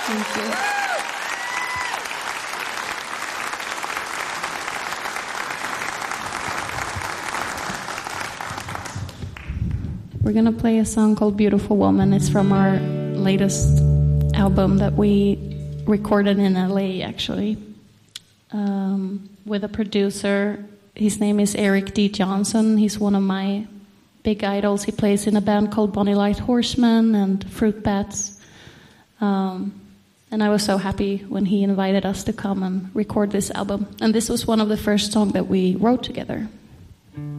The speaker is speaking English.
Thank you. We're going to play a song called Beautiful Woman. It's from our latest album that we recorded in LA, actually, with a producer. His name is Eric D. Johnson. He's one of my big idols. He plays in a band called Bonnie Light Horseman and Fruit Bats. And I was so happy when he invited us to come and record this album. And this was one of the first songs that we wrote together.